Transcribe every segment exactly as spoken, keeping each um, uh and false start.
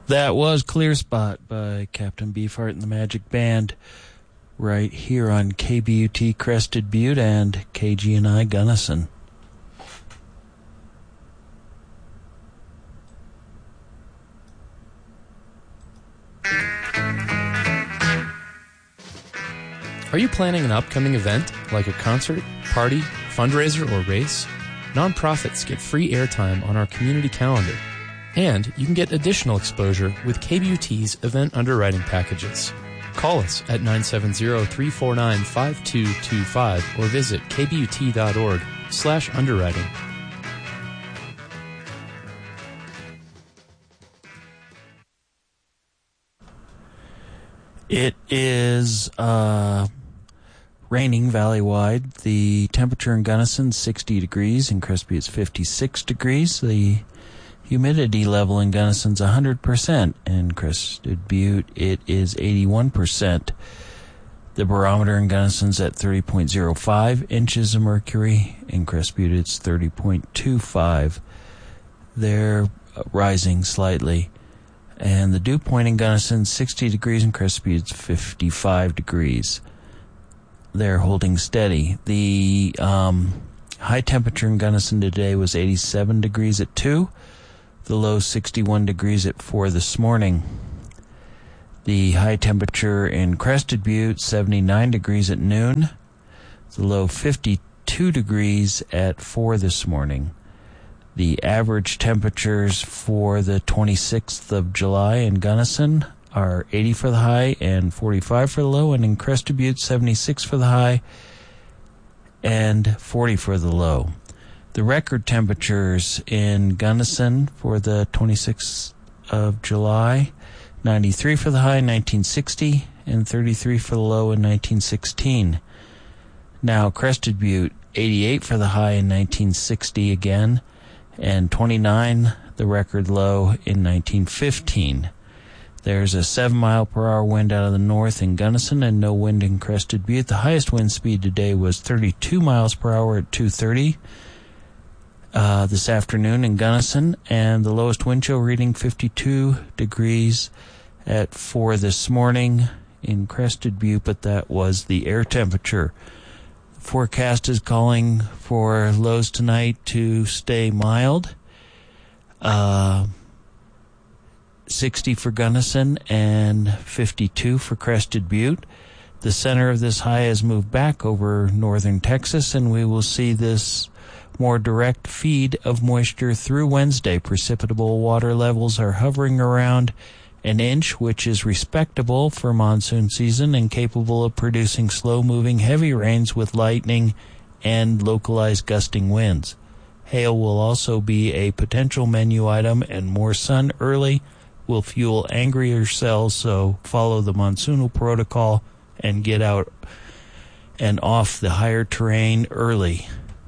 That was Clear Spot by Captain Beefheart and the Magic Band right here on K B U T Crested Butte and K G N I Gunnison. Are you planning an upcoming event like a concert, party, fundraiser, or race? Nonprofits get free airtime on our community calendar. And you can get additional exposure with K B U T's event underwriting packages. Call us at nine seven zero, three four nine, five two two five or visit kbut.org slash underwriting. It is uh, raining valley-wide. The temperature in Gunnison, sixty degrees. In Crestview, it's fifty-six degrees. The humidity level in Gunnison's one hundred percent. In Crested Butte, it is eighty-one percent. The barometer in Gunnison's at thirty point zero five inches of mercury. In Crested Butte, it's thirty point two five. They're rising slightly. And the dew point in Gunnison, sixty degrees. In Crested Butte, it's fifty-five degrees. They're holding steady. The um, high temperature in Gunnison today was eighty-seven degrees at two. The low sixty-one degrees at four this morning. The high temperature in Crested Butte, seventy-nine degrees at noon. The low fifty-two degrees at four this morning. The average temperatures for the twenty-sixth of July in Gunnison are eighty for the high and forty-five for the low, and in Crested Butte, seventy-six for the high and forty for the low. The record temperatures in Gunnison for the twenty-sixth of July, ninety-three for the high, nineteen sixty, and thirty-three for the low in nineteen sixteen. Now Crested Butte, eighty-eight for the high in nineteen sixty again, and twenty-nine, the record low, in nineteen fifteen. There's a seven mile per hour wind out of the north in Gunnison and no wind in Crested Butte. The highest wind speed today was thirty-two miles per hour at two thirty. Uh, this afternoon in Gunnison, and the lowest wind chill reading fifty-two degrees at four this morning in Crested Butte, but that was the air temperature. The forecast is calling for lows tonight to stay mild. Uh, sixty for Gunnison and fifty-two for Crested Butte. The center of this high has moved back over northern Texas, and we will see this more direct feed of moisture through Wednesday. Precipitable water levels are hovering around an inch, which is respectable for monsoon season and capable of producing slow-moving heavy rains with lightning and localized gusting winds. Hail will also be a potential menu item, and more sun early will fuel angrier cells, so follow the monsoonal protocol and get out and off the higher terrain early.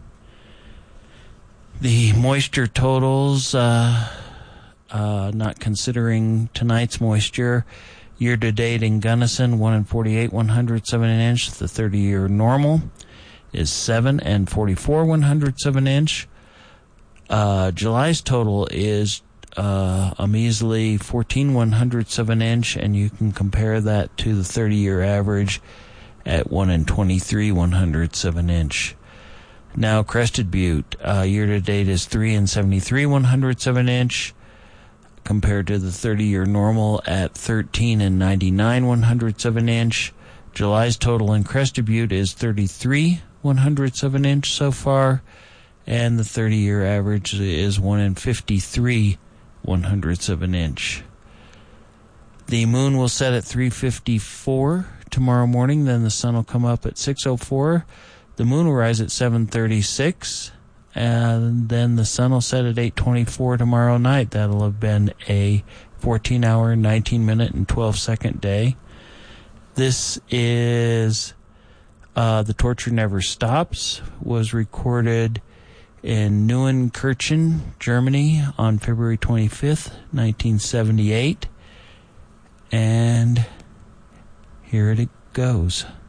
The moisture totals, uh, uh, not considering tonight's moisture, year-to-date in Gunnison, one and forty-eight, one hundredths of an inch. The thirty-year normal is seven and forty-four, one hundredths of an inch. Uh, July's total is uh, a measly fourteen, one hundredths of an inch, and you can compare that to the thirty-year average at one and twenty-three, one hundredths of an inch. Now, Crested Butte, uh, year-to-date is three and seventy-three, one hundredths of an inch, compared to the thirty-year normal at thirteen and ninety-nine, one hundredths of an inch. July's total in Crested Butte is thirty-three, one hundredths of an inch so far, and the thirty-year average is one and fifty-three, one hundredths of an inch. The moon will set at three fifty-four tomorrow morning, then the sun will come up at six oh four. The moon will rise at seven thirty-six, and then the sun will set at eight twenty-four tomorrow night. That'll have been a fourteen hour, nineteen minute, and twelve second day. This is uh, The Torture Never Stops, was recorded in Neuenkirchen, Germany on February twenty-fifth, nineteen seventy-eight. And here it goes.